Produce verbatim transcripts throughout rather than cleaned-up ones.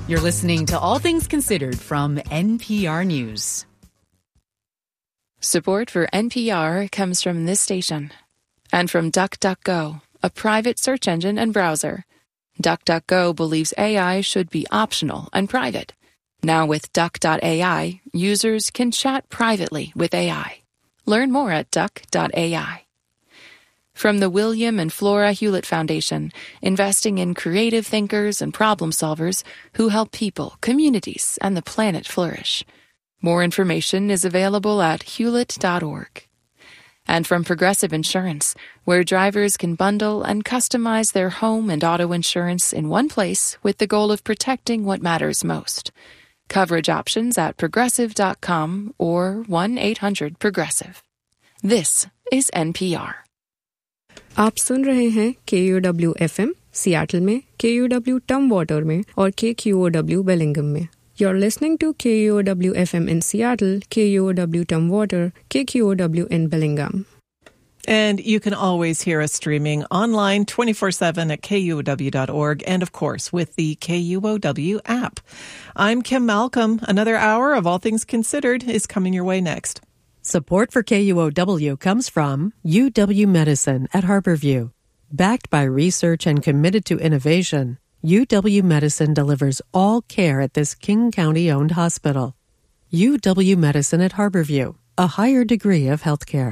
You're listening to All Things Considered from N P R News. Support for N P R comes from this station and from DuckDuckGo, a private search engine and browser. DuckDuckGo believes A I should be optional and private. Now with Duck dot A I, users can chat privately with A I. Learn more at Duck dot A I. From the William and Flora Hewlett Foundation, investing in creative thinkers and problem solvers who help people, communities, and the planet flourish. More information is available at hewlett dot org. And from Progressive Insurance, where drivers can bundle and customize their home and auto insurance in one place with the goal of protecting what matters most. Coverage options at progressive dot com or one eight hundred progressive. This is N P R. आप सुन रहे हैं K U W F M Seattle में, K U W टमवाटर में और K Q O W Bellingham में. You're listening to K U O W F M in Seattle, K U O W Tumwater, K Q O W in Bellingham. And you can always hear us streaming online twenty-four seven at K U O W dot org and, of course, with the K U O W app. I'm Kim Malcolm. Another hour of All Things Considered is coming your way next. Support for K U O W comes from U W Medicine at Harborview. Backed by research and committed to innovation, U W Medicine delivers all care at this King County-owned hospital. U W Medicine at Harborview, a higher degree of healthcare.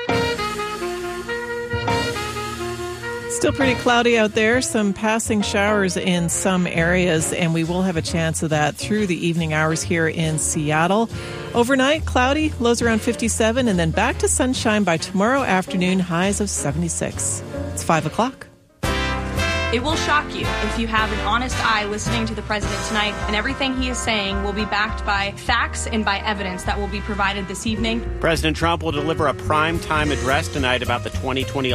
Still pretty cloudy out there, some passing showers in some areas, and we will have a chance of that through the evening hours here in Seattle. Overnight, cloudy, lows around fifty-seven, and then back to sunshine by tomorrow afternoon, highs of seventy-six. It's five o'clock. It will shock you if you have an honest eye listening to the president tonight, and everything he is saying will be backed by facts and by evidence that will be provided this evening. President Trump will deliver a prime-time address tonight about the twenty twenty